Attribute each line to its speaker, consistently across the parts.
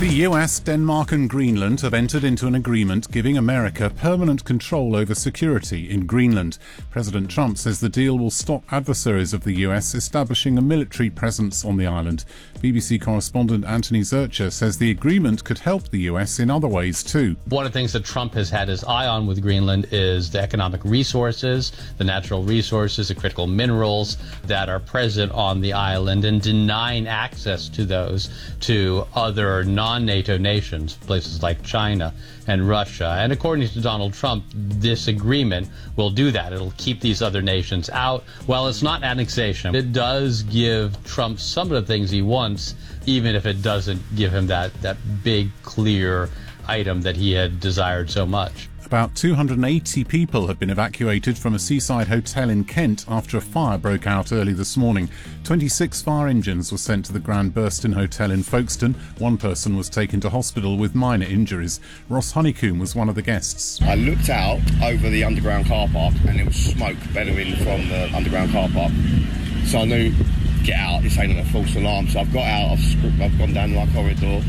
Speaker 1: The US, Denmark and Greenland have entered into an agreement giving America permanent control over security in Greenland. President Trump says the deal will stop adversaries of the US establishing a military presence on the island. BBC correspondent Anthony Zurcher says the agreement could help the US in other ways too.
Speaker 2: One of the things that Trump has had his eye on with Greenland is the economic resources, the natural resources, the critical minerals that are present on the island, and denying access to those to other non-NATO nations, places like China and Russia. And according to Donald Trump, this agreement will do that. It'll keep these other nations out. Well, it's not annexation. It does give Trump some of the things he wants, even if it doesn't give him that big, clear item that he had desired so much.
Speaker 1: About 280 people have been evacuated from a seaside hotel in Kent after a fire broke out early this morning. 26 fire engines were sent to the Grand Burston Hotel in Folkestone. One person was taken to hospital with minor injuries. Ross Honeycomb was one of the guests.
Speaker 3: I looked out over the underground car park and there was smoke bellowing from the underground car park. So I knew, get out, this ain't a false alarm. So I've got out, I've gone down my corridor,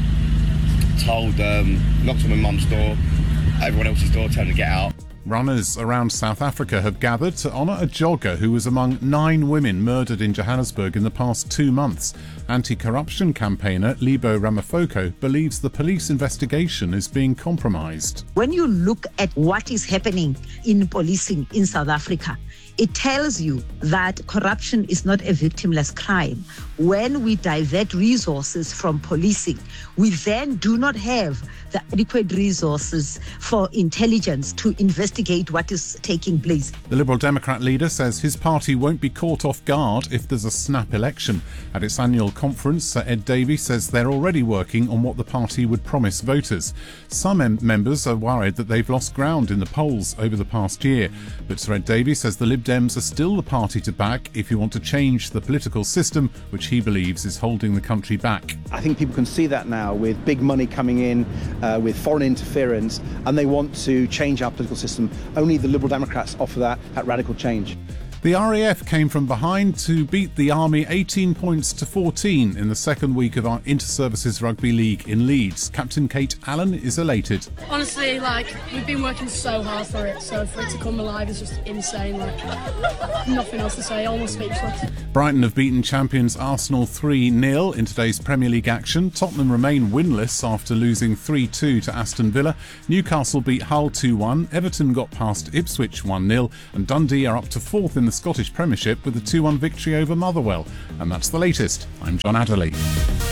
Speaker 3: knocked on my mum's door, everyone else's door, telling to get out.
Speaker 1: Runners around South Africa have gathered to honour a jogger who was among 9 women murdered in Johannesburg in the past 2 months. Anti-corruption campaigner Lebo Ramaphosa believes the police investigation is being compromised.
Speaker 4: When you look at what is happening in policing in South Africa, it tells you that corruption is not a victimless crime. When we divert resources from policing, we then do not have the adequate resources for intelligence to investigate what is taking place.
Speaker 1: The Liberal Democrat leader says his party won't be caught off guard if there's a snap election. At its annual conference, Sir Ed Davey says they're already working on what the party would promise voters. Some members are worried that they've lost ground in the polls over the past year. But Sir Ed Davey says the Lib Dems are still the party to back if you want to change the political system, which he believes is holding the country back.
Speaker 5: I think people can see that now with big money coming in, with foreign interference, and they want to change our political system. Only the Liberal Democrats offer that radical change.
Speaker 1: The RAF came from behind to beat the Army 18 points to 14 in the second week of our Inter-Services Rugby League in Leeds. Captain Kate Allen is elated.
Speaker 6: Honestly, we've been working so hard for it, so for it to come alive is just insane. Nothing else to say, almost speechless.
Speaker 1: Brighton have beaten champions Arsenal 3-0 in today's Premier League action. Tottenham remain winless after losing 3-2 to Aston Villa. Newcastle beat Hull 2-1. Everton got past Ipswich 1-0. And Dundee are up to 4th in the Scottish Premiership with a 2-1 victory over Motherwell. And that's the latest. I'm John Adderley.
Speaker 7: 9, 8,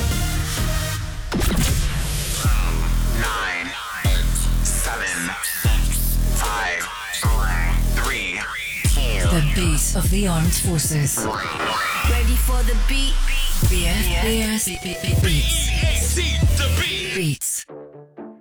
Speaker 7: 7, 5, 4, 3, 2.
Speaker 8: The beat of the armed forces.
Speaker 9: Ready for the beat?
Speaker 8: BFBS Beats.
Speaker 7: The beat.
Speaker 8: Beats.